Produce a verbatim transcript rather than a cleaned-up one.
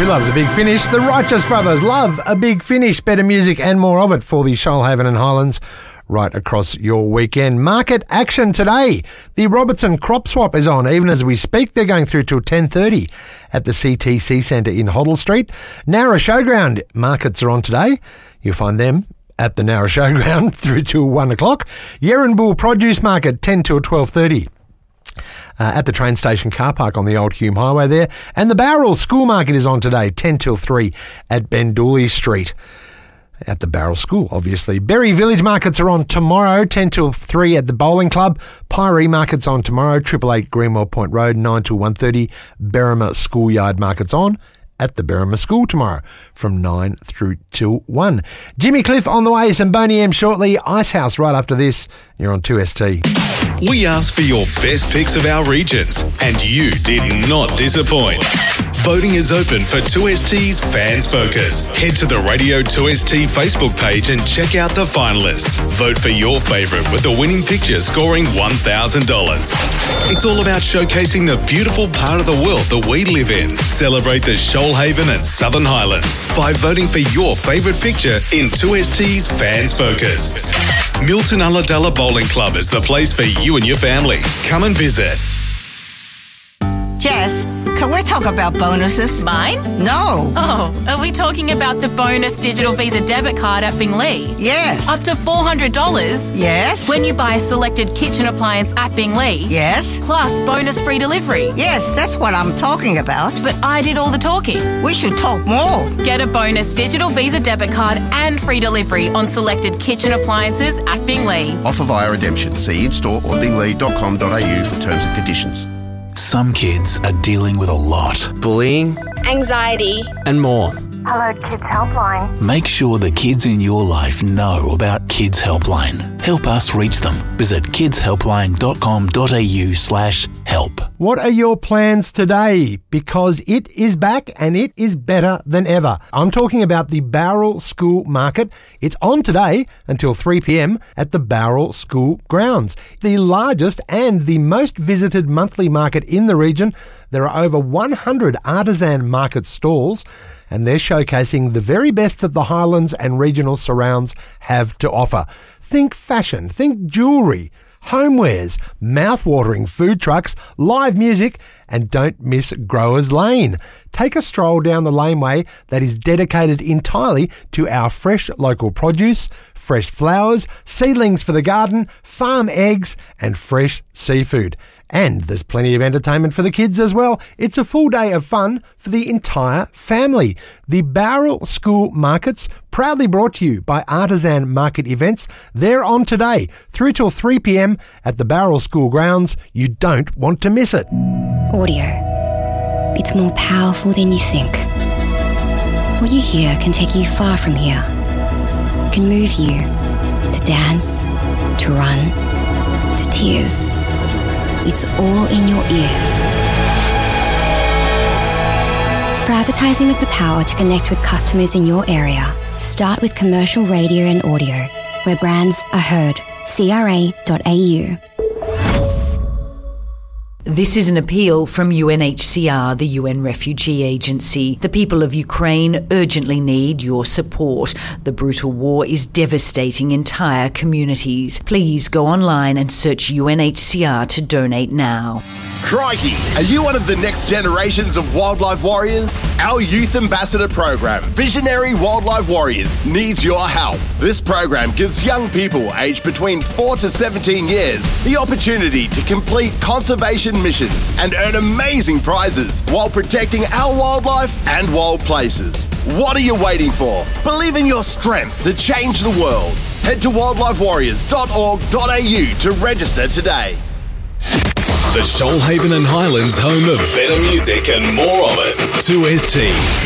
loves a big finish? The Righteous Brothers love a big finish. Better music and more of it for the Shoalhaven and Highlands right across your weekend. Market action today. The Robertson Crop Swap is on. Even as we speak, they're going through till ten thirty at the C T C Centre in Hoddle Street. Nowra Showground markets are on today. You'll find them at the Nowra Showground through till one o'clock. Yeranbull Produce Market, ten till twelve thirty. Uh, at the train station car park on the Old Hume Highway there. And the Bowral School Market is on today, ten till three at Bendooley Street. At the Bowral School, obviously. Berry Village Markets are on tomorrow, ten till three at the Bowling Club. Piree Market's on tomorrow, triple eight Greenwell Point Road, nine till one thirty. Berrima Schoolyard Market's on at the Berrima School tomorrow from nine through till one. Jimmy Cliff on the way, some Boney M shortly. Icehouse right after this. You're on two S T. We asked for your best picks of our regions, and you did not disappoint. Voting is open for two S T's Fans Focus. Head to the Radio two S T Facebook page and check out the finalists. Vote for your favourite with the winning picture scoring one thousand dollars. It's all about showcasing the beautiful part of the world that we live in. Celebrate the Shoalhaven and Southern Highlands by voting for your favourite picture in two S T's Fans Focus. Milton Ulladulla Bowling Club is the place for you and your family. Come and visit. Jess, can we talk about bonuses? Mine? No. Oh, are we talking about the bonus digital Visa debit card at Binglee? Yes. Up to four hundred dollars? Yes. When you buy a selected kitchen appliance at Binglee? Yes. Plus bonus free delivery? Yes, that's what I'm talking about. But I did all the talking. We should talk more. Get a bonus digital Visa debit card and free delivery on selected kitchen appliances at Binglee. Offer via redemption. See in-store or binglee dot com dot a u for terms and conditions. Some kids are dealing with a lot. Bullying, anxiety, and more. Hello Kids Helpline. Make sure the kids in your life know about Kids Helpline. Help us reach them. Visit kids helpline dot com dot a u slash help. What are your plans today? Because it is back and it is better than ever. I'm talking about the Bowral School Market. It's on today until three p.m. at the Bowral School grounds. The largest and the most visited monthly market in the region. There are over one hundred artisan market stalls, and they're showcasing the very best that the Highlands and regional surrounds have to offer. Think fashion, think jewellery, homewares, mouth-watering food trucks, live music, and don't miss Growers Lane. Take a stroll down the laneway that is dedicated entirely to our fresh local produce, fresh flowers, seedlings for the garden, farm eggs, and fresh seafood. And there's plenty of entertainment for the kids as well. It's a full day of fun for the entire family. The Bowral School Markets, proudly brought to you by Artisan Market Events. They're on today, through till three p.m. at the Bowral School grounds. You don't want to miss it. Audio. It's more powerful than you think. What you hear can take you far from here. It can move you to dance, to run, to tears. It's all in your ears. For advertising with the power to connect with customers in your area, start with commercial radio and audio, where brands are heard. C R A dot A U. This is an appeal from U N H C R, the U N Refugee Agency. The people of Ukraine urgently need your support. The brutal war is devastating entire communities. Please go online and search U N H C R to donate now. Crikey! Are you one of the next generations of wildlife warriors? Our Youth Ambassador program, Visionary Wildlife Warriors, needs your help. This program gives young people aged between four to seventeen years the opportunity to complete conservation missions and earn amazing prizes while protecting our wildlife and wild places. What are you waiting for? Believe in your strength to change the world. Head to wildlife warriors dot org dot a u to register today. The Shoalhaven and Highlands home of better music and more of it. two S T.